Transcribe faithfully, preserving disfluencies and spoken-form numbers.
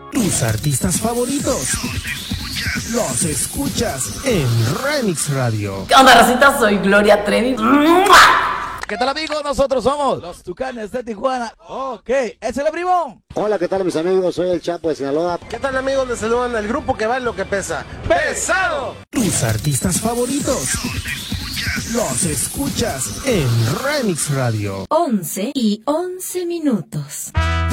Tus artistas favoritos los escuchas en Remix Radio. ¿Qué onda, racita? Soy Gloria Trevi. ¿Qué tal, amigos? Nosotros somos los Tucanes de Tijuana. Ok, ¿es el primo? Hola, ¿qué tal, mis amigos? Soy el Chapo de Sinaloa. ¿Qué tal, amigos? Les saludan el grupo que vale lo que pesa. ¡Pesado! Tus artistas favoritos los escuchas en Remix Radio. once y once minutos.